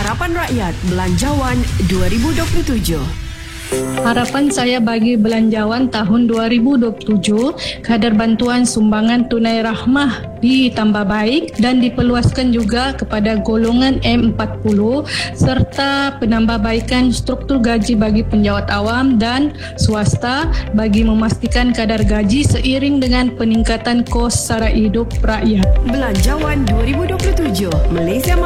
Harapan Rakyat Belanjawan 2027. Harapan saya bagi belanjawan tahun 2027, kadar bantuan sumbangan tunai rahmah ditambah baik dan diperluaskan juga kepada golongan M40 serta penambahbaikan struktur gaji bagi penjawat awam dan swasta bagi memastikan kadar gaji seiring dengan peningkatan kos sara hidup rakyat. Belanjawan 2027, Malaysia